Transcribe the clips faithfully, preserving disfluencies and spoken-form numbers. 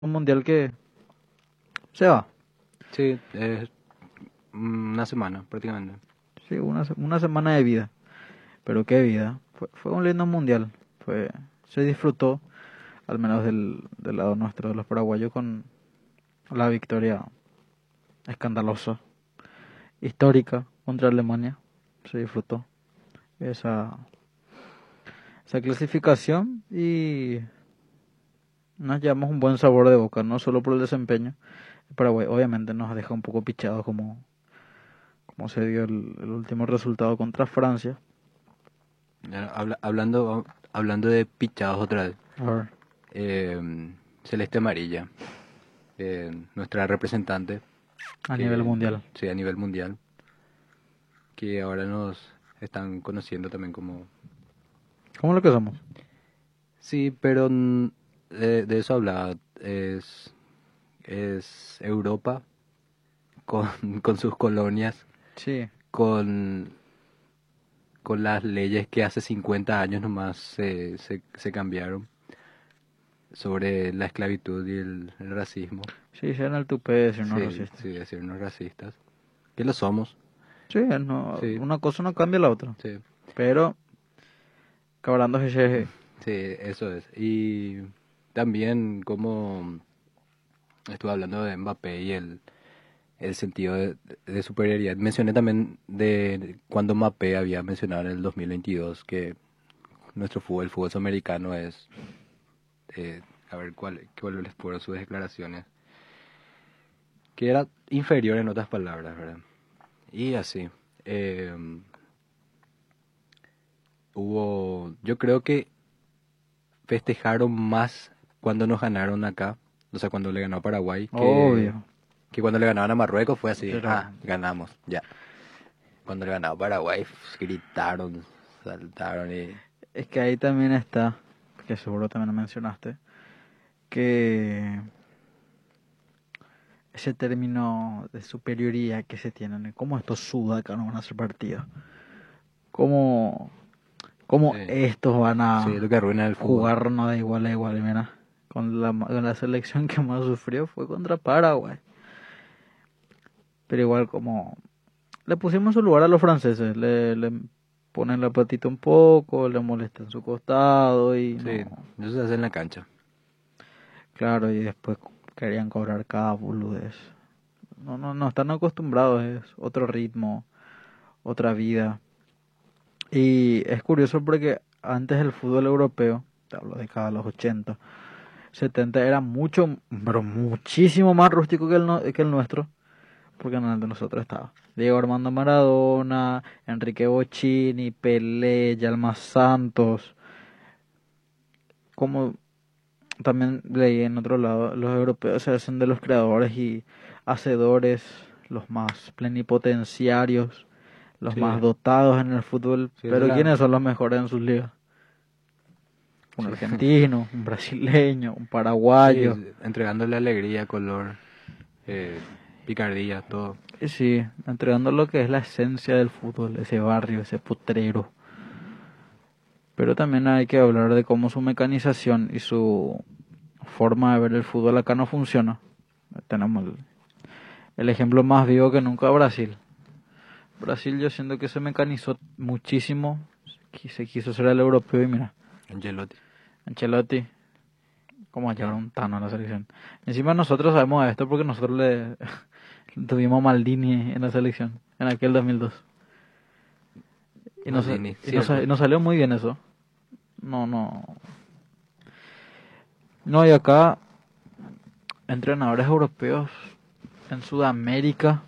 Un mundial que se va. Sí, es una semana prácticamente. Sí, una, se- una semana de vida. Pero qué vida. Fue, fue un lindo mundial. Fue, se disfrutó, al menos del, del lado nuestro, de los paraguayos, con la victoria escandalosa, histórica contra Alemania. Se disfrutó esa, esa clasificación y nos llevamos un buen sabor de boca, no solo por el desempeño. Paraguay obviamente nos deja un poco pichados como, como se dio el, el último resultado contra Francia. Ya, habla- hablando, hablando de pichados otra vez. A ver, eh, Celeste Amarilla, eh, nuestra representante, a nivel que mundial. sí, a nivel mundial, que ahora nos están conociendo también como... ¿Cómo lo que somos? Sí, pero n- de, de eso hablaba. Es, es Europa con, con sus colonias, Sí, con, con las leyes que hace cincuenta años nomás se, se, se cambiaron sobre la esclavitud y el, el racismo. sí, sean el tupé de decir no Sí, racista. sí, decirnos racistas. Que lo somos, Sí, no, sí, una cosa no cambia la otra. sí, Pero, que hablando de ese- sí, eso es. Y también como estuve hablando de Mbappé y el, el sentido de, de superioridad. Mencioné también de cuando Mbappé había mencionado en el dos mil veintidós que nuestro fútbol, el fútbol sudamericano es, eh, a ver cuál, cuáles fueron sus declaraciones, que era inferior en otras palabras, ¿verdad? Y así. eh, Hubo, yo creo que festejaron más cuando nos ganaron acá, o sea, cuando le ganó a Paraguay, que, obvio. que cuando le ganaban a Marruecos fue así, Pero ah, ganamos, ya. Cuando le ganaba a Paraguay, pf, gritaron, saltaron y... es que ahí también está, que seguro también lo mencionaste, que ese término de superioridad que se tienen, cómo estos sudacas no van a hacer partido, cómo, cómo Sí, estos van sí, a lo que arruina el fútbol. jugarnos de igual a igual, mira. Con la, con la selección que más sufrió fue contra Paraguay. Pero igual como le pusimos en su lugar a los franceses, le, le ponen la patita un poco, le molestan su costado y Sí, no, eso se hace en la cancha. claro, y después querían cobrar cada boludez. No, no, no están acostumbrados, es otro ritmo, otra vida. Y es curioso porque antes el fútbol europeo, te hablo de cada los ochenta setenta era mucho, pero muchísimo más rústico que el, no- que el nuestro. Porque en el de nosotros estaba Diego Armando Maradona, Enrique Bocchini, Pelé, Yalma Santos. Como también leí en otro lado, los europeos se hacen de los creadores y hacedores, los más plenipotenciarios, los Sí, más dotados en el fútbol. sí, esa es Pero la... ¿quiénes son los mejores en sus ligas? Un Sí, argentino, un brasileño, un sí, paraguayo. entregándole alegría, color, eh, picardía, todo. Y sí, entregando lo que es la esencia del fútbol, ese barrio, ese potrero. Pero también hay que hablar de cómo su mecanización y su forma de ver el fútbol acá no funciona. Tenemos el, el ejemplo más vivo que nunca, Brasil. Brasil yo siento que se mecanizó muchísimo, qui- se quiso ser el europeo y mira, Angelotti. Ancelotti, como llevar un Tano a la selección. Encima nosotros sabemos esto porque nosotros le tuvimos a Maldini en la selección, en aquel dos mil dos. Y nos, Maldini, y nos, cierto. y nos salió muy bien eso. No, no. No, y acá entrenadores europeos en Sudamérica,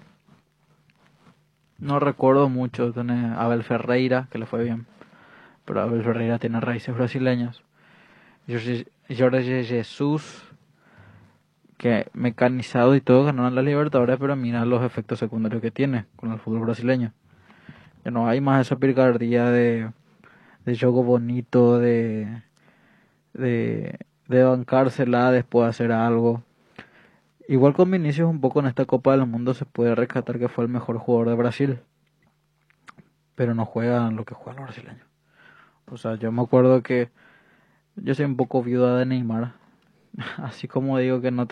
no recuerdo mucho. Tiene Abel Ferreira, que le fue bien, pero Abel Ferreira tiene raíces brasileñas. Jorge, Jorge Jesús, que mecanizado y todo, ganaron la Libertadores, pero mira los efectos secundarios que tiene con el fútbol brasileño. Ya no hay más esa picardía de, de juego bonito, de, de, de bancársela después de hacer algo. Igual con Vinicius un poco en esta Copa del Mundo se puede rescatar que fue el mejor jugador de Brasil, pero no juega lo que juegan los brasileños. O sea, yo me acuerdo que yo soy un poco viuda de Neymar, Así como digo que no